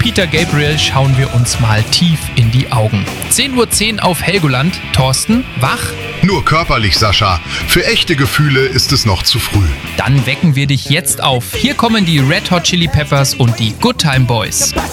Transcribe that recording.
Peter Gabriel schauen wir uns mal tief in die Augen. 10:10 Uhr auf Helgoland. Thorsten, wach? Nur körperlich, Sascha. Für echte Gefühle ist es noch zu früh. Dann wecken wir dich jetzt auf. Hier kommen die Red Hot Chili Peppers und die Good Time Boys.